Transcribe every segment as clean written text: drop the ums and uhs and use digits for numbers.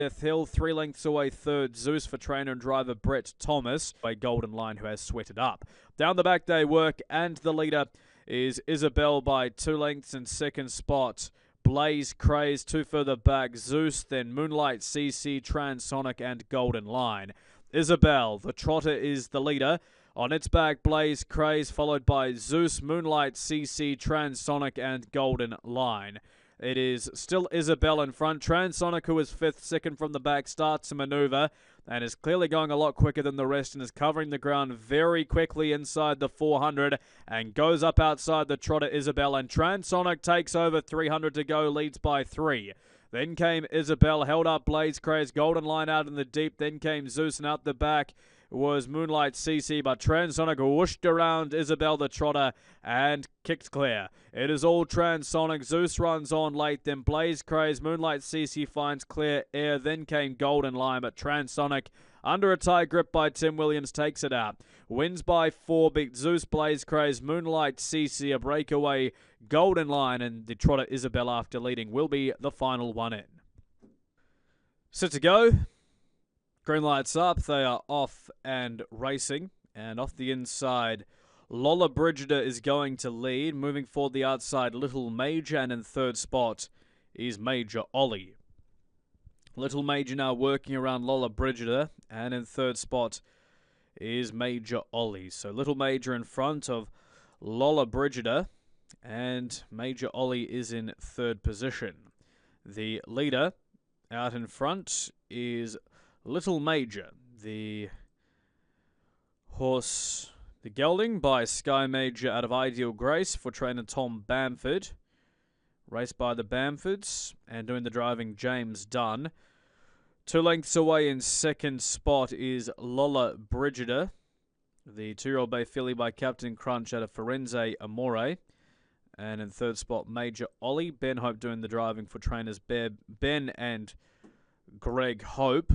Hill, 3 lengths away third, Zeus for trainer and driver Brett Thomas, a Golden Line who has sweated up. Down the back they work, and the leader is Isabel by 2 lengths in second spot. Blaze Craze, 2 further back, Zeus, then Moonlight CC, Transonic and Golden Line. Isabel, the trotter, is the leader. On its back, Blaze Craze, followed by Zeus, Moonlight CC, Transonic and Golden Line. It is still Isabel in front. Transonic, who is 5th, second from the back, starts to maneuver and is clearly going a lot quicker than the rest and is covering the ground very quickly inside the 400 and goes up outside the trotter Isabel, and Transonic takes over, 300 to go, leads by 3. Then came Isabel, held up Blaze Craze, Golden Line out in the deep. Then came Zeus, and out the back was Moonlight CC, but Transonic whooshed around Isabel the trotter and kicked clear. It is all Transonic. Zeus runs on late, then Blaze Craze, Moonlight CC finds clear air, then came Golden Line, but Transonic, under a tight grip by Tim Williams, takes it out. Wins by 4, beat Zeus, Blaze Craze, Moonlight CC, a breakaway Golden Line, and the trotter Isabel, after leading, will be the final one in. Set to go. Green lights up, they are off and racing, and off the inside, Lola Brigida is going to lead. Moving forward the outside, Little Major, and in third spot is Major Ollie. Little Major now working around Lola Brigida, and in third spot is Major Ollie. So Little Major in front of Lola Brigida, and Major Ollie is in third position. The leader out in front is Little Major, the horse, the gelding by Sky Major out of Ideal Grace for trainer Tom Bamford. Raced by the Bamfords and doing the driving James Dunn. 2 lengths away in second spot is Lola Brigida, the 2-year-old bay filly by Captain Crunch out of Firenze Amore. And in third spot, Major Ollie. Ben Hope doing the driving for trainers Ben and Greg Hope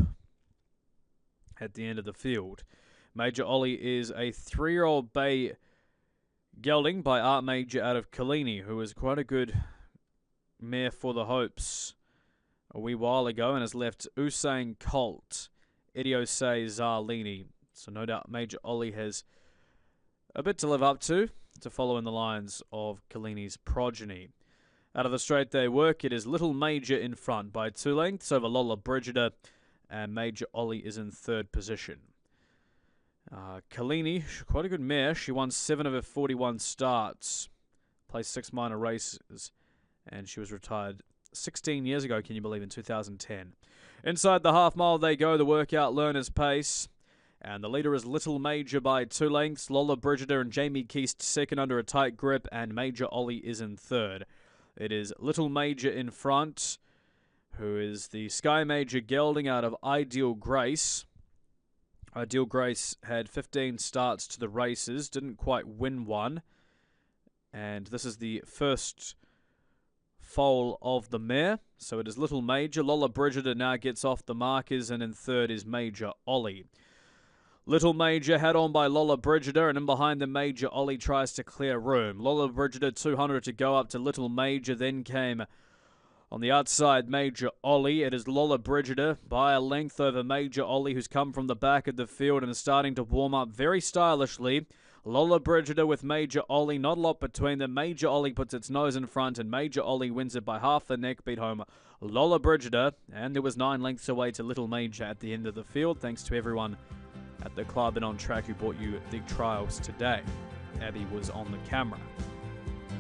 at the end of the field. Major Ollie is a 3-year-old bay gelding by Art Major out of Kalini, who is quite a good mare for the Hopes a wee while ago and has left Usain Colt, Idiose Zarlini. So no doubt Major Ollie has a bit to live up to follow in the lines of Kalini's progeny. Out of the straight they work, it is Little Major in front by 2 lengths over Lola Brigida, and Major Ollie is in third position. Kalini, quite a good mare. She won 7 of her 41 starts, placed 6 minor races, and she was retired 16 years ago, can you believe, in 2010. Inside the half mile they go, the workout learner's pace. And the leader is Little Major by 2 lengths. Lola Brigida and Jamie Keast second under a tight grip, and Major Ollie is in third. It is Little Major in front, who is the Sky Major gelding out of Ideal Grace. Ideal Grace had 15 starts to the races, didn't quite win one. And this is the first foal of the mare. So it is Little Major. Lola Brigida now gets off the markers, and in third is Major Ollie. Little Major had on by Lola Brigida, and in behind the Major Ollie tries to clear room. Lola Brigida 200 to go up to Little Major, then came on the outside Major Ollie. It is Lola Brigida by a length over Major Ollie, who's come from the back of the field and is starting to warm up very stylishly. Lola Brigida with Major Ollie, not a lot between them. Major Ollie puts its nose in front, and Major Ollie wins it by half the neck, beat home Lola Brigida, and there was 9 lengths away to Little Major at the end of the field. Thanks to everyone at the club and on track who brought you the trials today. Abby was on the camera.